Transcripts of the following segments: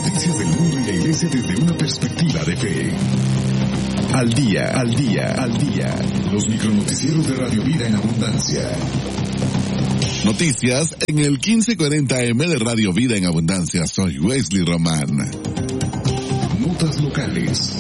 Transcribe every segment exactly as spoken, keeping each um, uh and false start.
Noticias del mundo y la iglesia desde una perspectiva de fe. Al día, al día, al día. Los micronoticieros de Radio Vida en Abundancia. Noticias en el quince cuarenta eme de Radio Vida en Abundancia. Soy Wesley Román. Notas locales.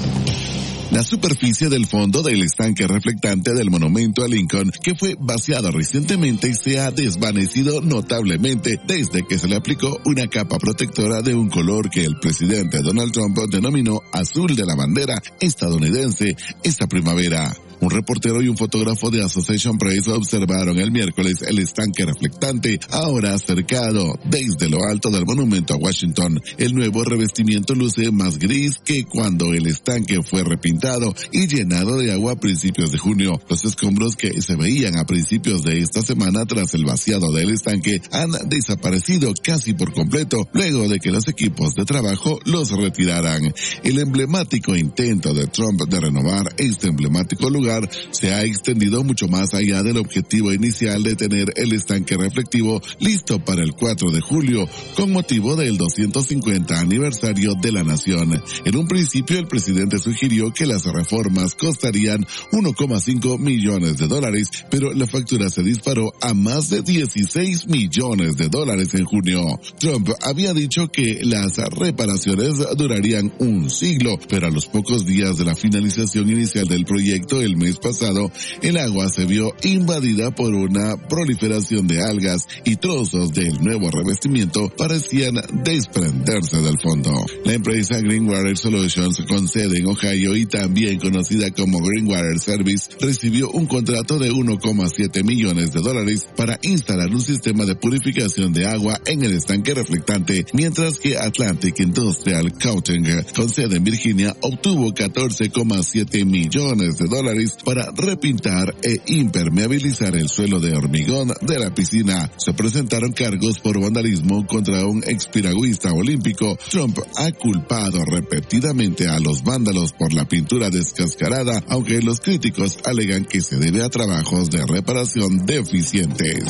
La superficie del fondo del estanque reflectante del monumento a Lincoln, que fue vaciado recientemente, se ha desvanecido notablemente desde que se le aplicó una capa protectora de un color que el presidente Donald Trump denominó azul de la bandera estadounidense esta primavera. Un reportero y un fotógrafo de Association Press observaron el miércoles el estanque reflectante, ahora cercado desde lo alto del monumento a Washington. El nuevo revestimiento luce más gris que cuando el estanque fue repintado y llenado de agua a principios de junio. Los escombros que se veían a principios de esta semana tras el vaciado del estanque han desaparecido casi por completo luego de que los equipos de trabajo los retiraran. El emblemático intento de Trump de renovar este emblemático lugar se ha extendido mucho más allá del objetivo inicial de tener el estanque reflectivo listo para el cuatro de julio, con motivo del doscientos cincuenta aniversario de la nación. En un principio, el presidente sugirió que las reformas costarían uno coma cinco millones de dólares, pero la factura se disparó a más de dieciséis millones de dólares en junio. Trump había dicho que las reparaciones durarían un siglo, pero a los pocos días de la finalización inicial del proyecto, el mes pasado, el agua se vio invadida por una proliferación de algas y trozos del nuevo revestimiento parecían desprenderse del fondo. La empresa Greenwater Solutions, con sede en Ohio y también conocida como Greenwater Service, recibió un contrato de uno coma siete millones de dólares para instalar un sistema de purificación de agua en el estanque reflectante, mientras que Atlantic Industrial Coating, con sede en Virginia, obtuvo catorce coma siete millones de dólares para repintar e impermeabilizar el suelo de hormigón de la piscina. Se presentaron cargos por vandalismo contra un expiragüista olímpico. Trump ha culpado repetidamente a los vándalos por la pintura descascarada, aunque los críticos alegan que se debe a trabajos de reparación deficientes.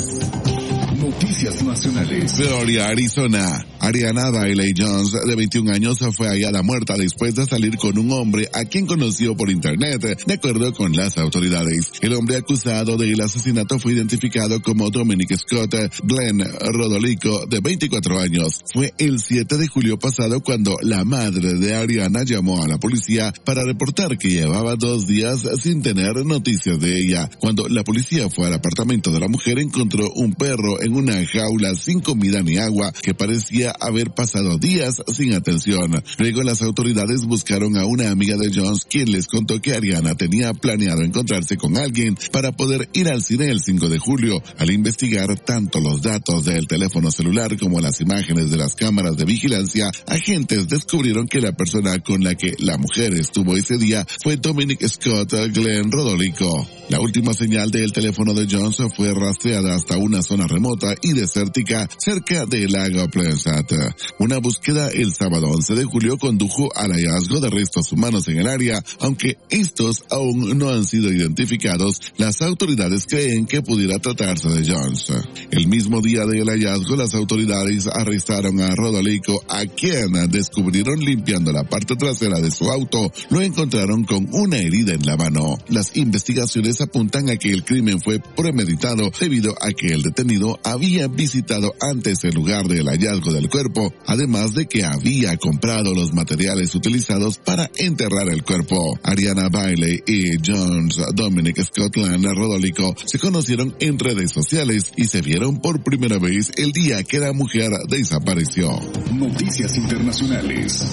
Noticias nacionales. Peoria, Arizona. Ariana Bailey Jones, de veintiún años, fue hallada muerta después de salir con un hombre a quien conoció por internet, de acuerdo con las autoridades. El hombre acusado del asesinato fue identificado como Dominic Scott Glenn Rodolico, de veinticuatro años. Fue el siete de julio pasado cuando la madre de Ariana llamó a la policía para reportar que llevaba dos días sin tener noticias de ella. Cuando la policía fue al apartamento de la mujer, encontró un perro en una jaula sin comida ni agua que parecía haber pasado días sin atención. Luego las autoridades buscaron a una amiga de Jones, quien les contó que Ariana tenía planeado encontrarse con alguien para poder ir al cine el cinco de julio. Al investigar tanto los datos del teléfono celular como las imágenes de las cámaras de vigilancia, agentes descubrieron que la persona con la que la mujer estuvo ese día fue Dominic Scott Glenn Rodolico. La última señal del teléfono de Jones fue rastreada hasta una zona remota y desértica cerca del lago Pleasant. Una búsqueda el sábado once de julio condujo al hallazgo de restos humanos en el área, aunque estos aún no han sido identificados. Las autoridades creen que pudiera tratarse de Jones. El mismo día del hallazgo, las autoridades arrestaron a Rodolico, a quien descubrieron limpiando la parte trasera de su auto. Lo encontraron con una herida en la mano. Las investigaciones apuntan a que el crimen fue premeditado debido a que el detenido había visitado antes el lugar del hallazgo del cuerpo, además de que había comprado los materiales utilizados para enterrar el cuerpo. Ariana Bailey y Jones Dominic Scotland Rodolico se conocieron en redes sociales y se vieron por primera vez el día que la mujer desapareció. Noticias internacionales.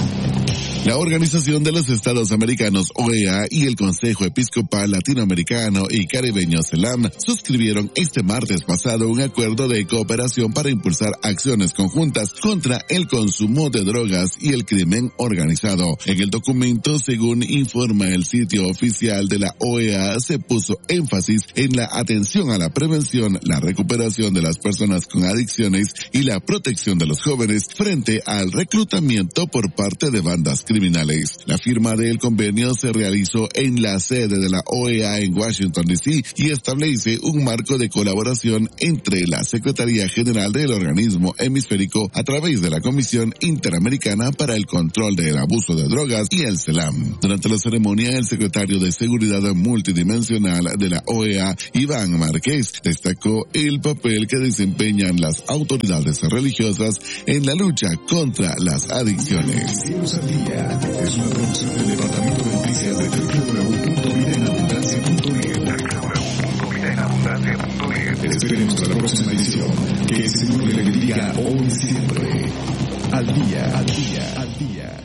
La Organización de los Estados Americanos, O E A, y el Consejo Episcopal Latinoamericano y Caribeño, CELAM, suscribieron este martes pasado un acuerdo de cooperación para impulsar acciones conjuntas contra el consumo de drogas y el crimen organizado. En el documento, según informa el sitio oficial de la O E A, se puso énfasis en la atención a la prevención, la recuperación de las personas con adicciones y la protección de los jóvenes frente al reclutamiento por parte de bandas criminales. La firma del convenio se realizó en la sede de la O E A en Washington D C y establece un marco de colaboración entre la Secretaría General del organismo hemisférico a través de la Comisión Interamericana para el Control del Abuso de Drogas y el CELAM. Durante la ceremonia, el secretario de Seguridad Multidimensional de la O E A, Iván Márquez, destacó el papel que desempeñan las autoridades religiosas en la lucha contra las adicciones. Cielos al Día es una producción del Departamento de Noticias de doble u doble u doble u punto vida en abundancia punto net. doble u doble u doble u punto vida en abundancia punto net. Esperemos hasta la próxima edición. Que el Señor le bendiga hoy y siempre. Al día, al día, al día.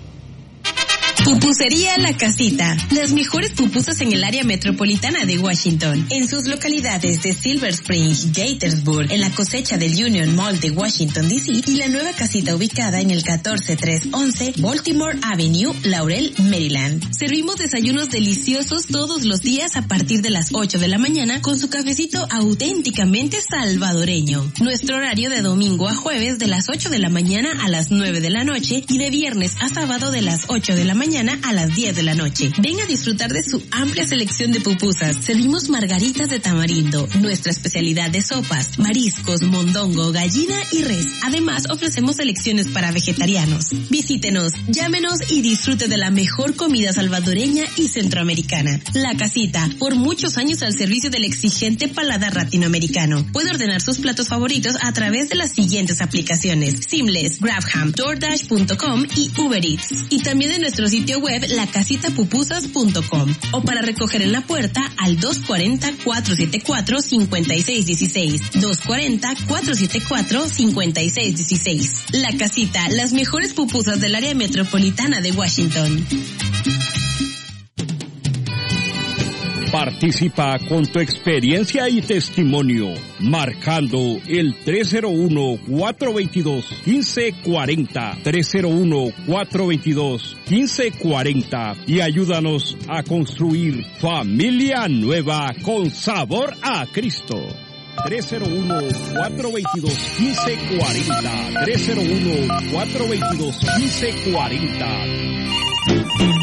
Pupusería La Casita. Las mejores pupusas en el área metropolitana de Washington. En sus localidades de Silver Spring, Gaithersburg, en la cosecha del Union Mall de Washington D C y la nueva casita ubicada en el catorce trescientos once Baltimore Avenue, Laurel, Maryland. Servimos desayunos deliciosos todos los días a partir de las ocho de la mañana con su cafecito auténticamente salvadoreño. Nuestro horario de domingo a jueves de las ocho de la mañana a las nueve de la noche y de viernes a sábado de las ocho de la mañana a las diez de la noche. Ven a disfrutar de su amplia selección de pupusas. Servimos margaritas de tamarindo, nuestra especialidad de sopas, mariscos, mondongo, gallina y res. Además, ofrecemos selecciones para vegetarianos. Visítenos, llámenos y disfrute de la mejor comida salvadoreña y centroamericana. La Casita, por muchos años al servicio del exigente paladar latinoamericano. Puede ordenar sus platos favoritos a través de las siguientes aplicaciones: Seamless, GrabHam, DoorDash punto com y Uber Eats. Y también en nuestro sitio web la casita pupusas punto com o para recoger en la puerta al dos cuarenta, cuatrocientos setenta y cuatro, cincuenta y seis dieciséis, dos cuarenta, cuatrocientos setenta y cuatro, cincuenta y seis dieciséis. La Casita, las mejores pupusas del área metropolitana de Washington. Participa con tu experiencia y testimonio marcando el tres cero uno, cuatro dos dos, uno cinco cuatro cero, tres cero uno, cuatro dos dos, uno cinco cuatro cero y ayúdanos a construir familia nueva con sabor a Cristo. tres cero uno, cuatro dos dos, uno cinco cuatro cero, tres cero uno, cuatro dos dos, uno cinco cuatro cero.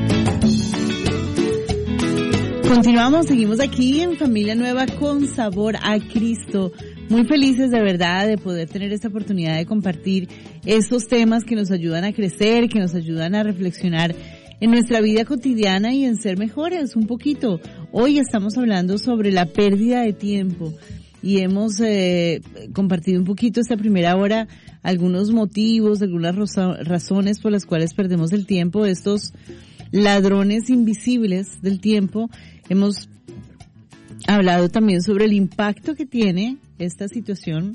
Continuamos, seguimos aquí en Familia Nueva con sabor a Cristo. Muy felices de verdad de poder tener esta oportunidad de compartir estos temas que nos ayudan a crecer, que nos ayudan a reflexionar en nuestra vida cotidiana y en ser mejores un poquito. Hoy estamos hablando sobre la pérdida de tiempo y hemos eh, compartido un poquito esta primera hora algunos motivos, algunas razones por las cuales perdemos el tiempo, estos ladrones invisibles del tiempo. Hemos hablado también sobre el impacto que tiene esta situación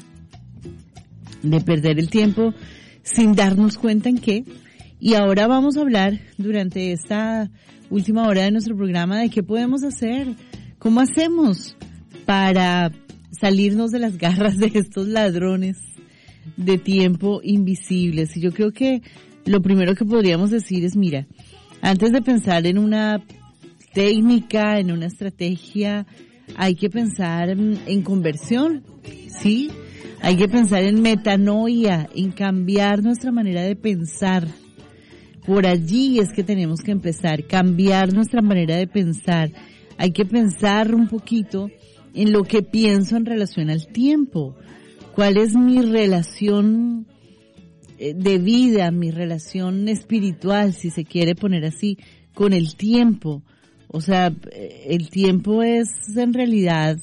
de perder el tiempo sin darnos cuenta en qué. Y ahora vamos a hablar durante esta última hora de nuestro programa de qué podemos hacer, cómo hacemos para salirnos de las garras de estos ladrones de tiempo invisibles. Y yo creo que lo primero que podríamos decir es, mira, antes de pensar en una técnica, en una estrategia, hay que pensar en, en conversión, ¿sí? Hay que pensar en metanoia, en cambiar nuestra manera de pensar. Por allí es que tenemos que empezar, cambiar nuestra manera de pensar. Hay que pensar un poquito en lo que pienso en relación al tiempo. ¿Cuál es mi relación de vida, mi relación espiritual, si se quiere poner así, con el tiempo? O sea, el tiempo es en realidad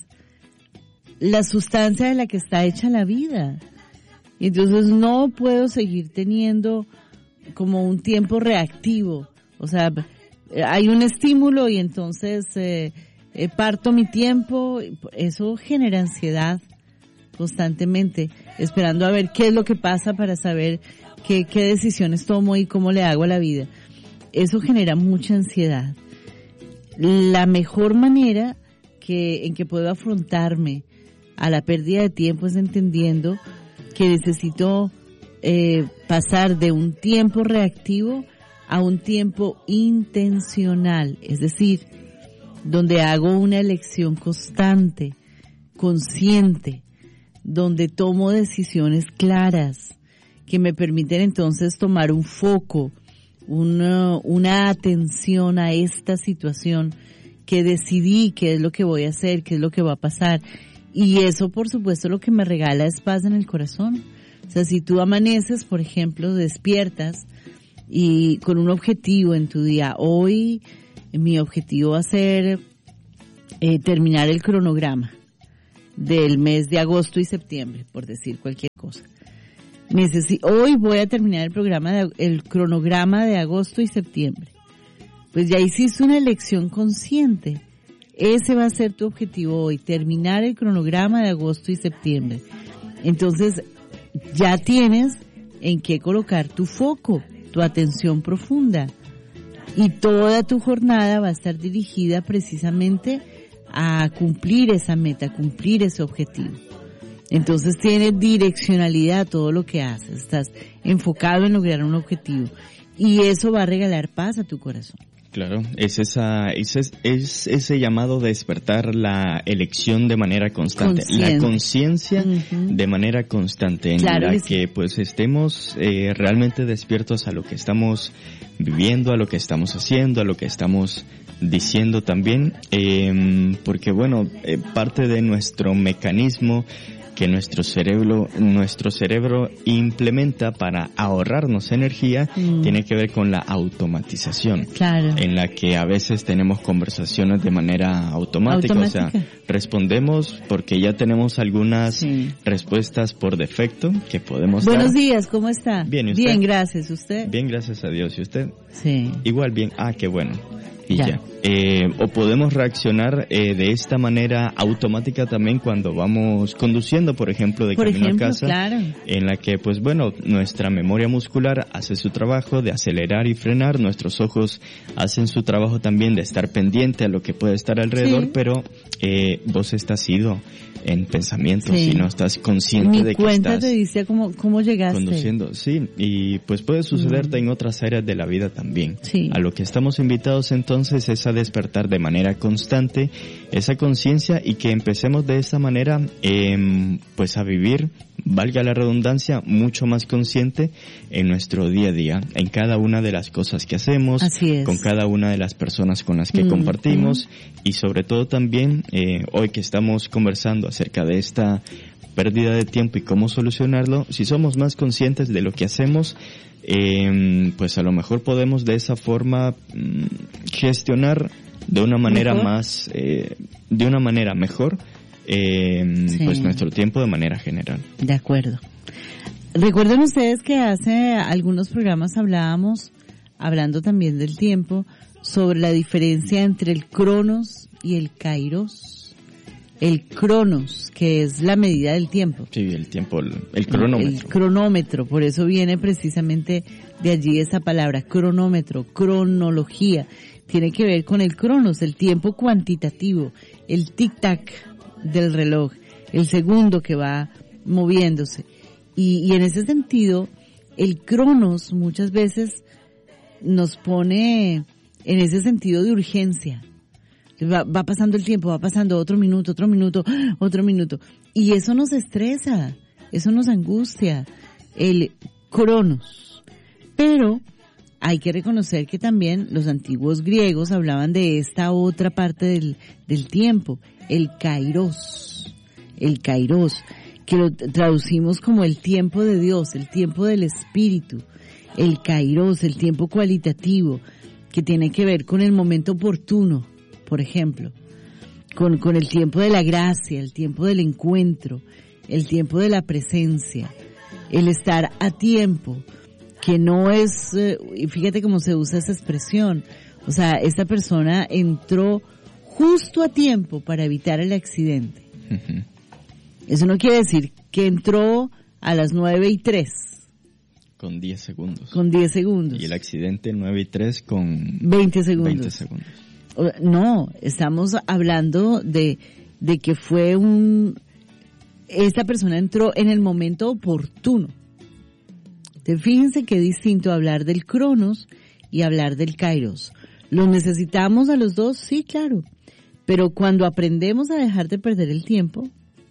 la sustancia de la que está hecha la vida. Y entonces no puedo seguir teniendo como un tiempo reactivo. O sea, hay un estímulo y entonces eh, eh, parto mi tiempo. Eso genera ansiedad constantemente, esperando a ver qué es lo que pasa para saber qué, qué decisiones tomo y cómo le hago a la vida. Eso genera mucha ansiedad. La mejor manera que en que puedo afrontarme a la pérdida de tiempo es entendiendo que necesito eh, pasar de un tiempo reactivo a un tiempo intencional, es decir, donde hago una elección constante, consciente, donde tomo decisiones claras que me permiten entonces tomar un foco una, una atención a esta situación que decidí qué es lo que voy a hacer, qué es lo que va a pasar. Y eso, por supuesto, lo que me regala es paz en el corazón. O sea, si tú amaneces, por ejemplo, despiertas y con un objetivo en tu día, hoy mi objetivo va a ser eh, terminar el cronograma del mes de agosto y septiembre, por decir cualquier cosa. Necesi- hoy voy a terminar el programa de, el cronograma de agosto y septiembre. Pues ya hiciste una elección consciente. Ese va a ser tu objetivo hoy, terminar el cronograma de agosto y septiembre. Entonces, ya tienes en qué colocar tu foco, tu atención profunda. Y toda tu jornada va a estar dirigida precisamente a cumplir esa meta, a cumplir ese objetivo. Entonces tienes direccionalidad todo lo que haces, estás enfocado en lograr un objetivo. Y eso va a regalar paz a tu corazón. Claro, es esa, es, es, es ese llamado de despertar la elección de manera constante, Consciente. La conciencia uh-huh. de manera constante, en claro la que, que pues estemos eh, realmente despiertos a lo que estamos viviendo, a lo que estamos haciendo, a lo que estamos diciendo también, eh, porque bueno, eh, parte de nuestro mecanismo que nuestro cerebro, nuestro cerebro implementa para ahorrarnos energía, mm. tiene que ver con la automatización. Claro. En la que a veces tenemos conversaciones de manera automática, automática. O sea, respondemos porque ya tenemos algunas sí. respuestas por defecto que podemos Buenos dar. Buenos días, ¿cómo está? Bien, ¿y usted? Bien, gracias, ¿usted? Bien, gracias a Dios, ¿y usted? Sí. Igual bien, ah, qué bueno. Y ya. ya. Eh, o podemos reaccionar eh, de esta manera automática también cuando vamos conduciendo, por ejemplo, de por camino ejemplo, a casa, claro. en la que, pues bueno, nuestra memoria muscular hace su trabajo de acelerar y frenar, nuestros ojos hacen su trabajo también de estar pendiente a lo que puede estar alrededor, sí. pero eh, vos estás ido en pensamientos sí. y no estás consciente Mi de que cuenta estás te dice cómo, cómo llegaste. Conduciendo, sí, y pues puede sucederte mm. en otras áreas de la vida también. Sí. A lo que estamos invitados entonces es a despertar de manera constante esa conciencia y que empecemos de esa manera eh, pues a vivir, valga la redundancia, mucho más consciente en nuestro día a día, en cada una de las cosas que hacemos, Así es. con cada una de las personas con las que mm. compartimos mm. y sobre todo también eh, hoy que estamos conversando acerca de esta pérdida de tiempo y cómo solucionarlo, si somos más conscientes de lo que hacemos, eh, pues a lo mejor podemos de esa forma mm, gestionar de una manera ¿Mejor? más, eh, de una manera mejor, eh, sí. pues nuestro tiempo de manera general. De acuerdo. Recuerden ustedes que hace algunos programas hablábamos, hablando también del tiempo, sobre la diferencia entre el cronos y el kairos. El cronos, que es la medida del tiempo. Sí, el tiempo, el, el cronómetro. El, el cronómetro, por eso viene precisamente de allí esa palabra, cronómetro, cronología. Tiene que ver con el cronos, el tiempo cuantitativo, el tic-tac del reloj, el segundo que va moviéndose. Y, y en ese sentido, el cronos muchas veces nos pone en ese sentido de urgencia. Va, va pasando el tiempo, va pasando otro minuto, otro minuto, otro minuto. Y eso nos estresa, eso nos angustia, el cronos. Pero hay que reconocer que también los antiguos griegos hablaban de esta otra parte del, del tiempo, el kairos, el kairos, que lo traducimos como el tiempo de Dios, el tiempo del Espíritu, el kairos, el tiempo cualitativo, que tiene que ver con el momento oportuno. Por ejemplo, con, con el tiempo de la gracia, el tiempo del encuentro, el tiempo de la presencia, el estar a tiempo, que no es, eh, fíjate cómo se usa esa expresión, o sea, esta persona entró justo a tiempo para evitar el accidente. Uh-huh. Eso no quiere decir que entró a las nueve y tres. Con diez segundos. Con diez segundos. Y el accidente nueve y tres con veinte segundos. veinte segundos. No, estamos hablando de, de que fue un, esta persona entró en el momento oportuno. Entonces, fíjense qué distinto hablar del cronos y hablar del kairos. ¿Los necesitamos a los dos? Sí, claro. Pero cuando aprendemos a dejar de perder el tiempo,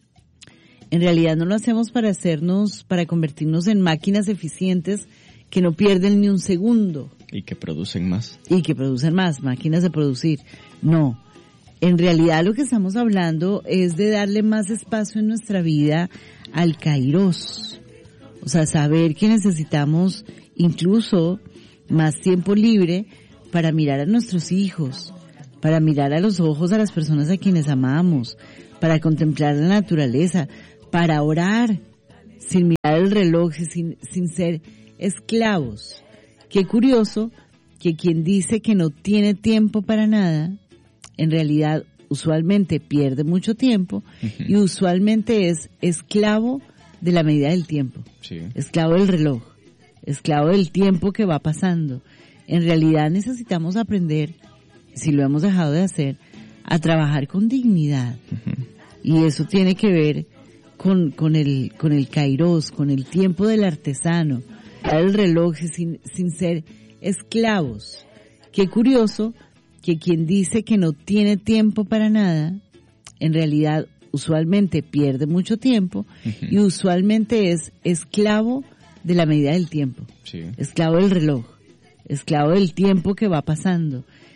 en realidad no lo hacemos para hacernos, para convertirnos en máquinas eficientes que no pierden ni un segundo. Y que producen más. Y que producen más, máquinas de producir. No. En realidad lo que estamos hablando es de darle más espacio en nuestra vida al kairos. O sea, saber que necesitamos incluso más tiempo libre para mirar a nuestros hijos, para mirar a los ojos a las personas a quienes amamos, para contemplar la naturaleza, para orar sin mirar el reloj, sin, sin ser esclavos. Qué curioso que quien dice que no tiene tiempo para nada, en realidad usualmente pierde mucho tiempo uh-huh. y usualmente es esclavo de la medida del tiempo, sí. esclavo del reloj, esclavo del tiempo que va pasando. En realidad necesitamos aprender, si lo hemos dejado de hacer, a trabajar con dignidad. Uh-huh. Y eso tiene que ver con, con el, con el kairos, con el tiempo del artesano, el reloj sin, sin ser esclavos. Qué curioso que quien dice que no tiene tiempo para nada, en realidad usualmente pierde mucho tiempo uh-huh. y usualmente es esclavo de la medida del tiempo, sí. esclavo del reloj, esclavo del tiempo que va pasando.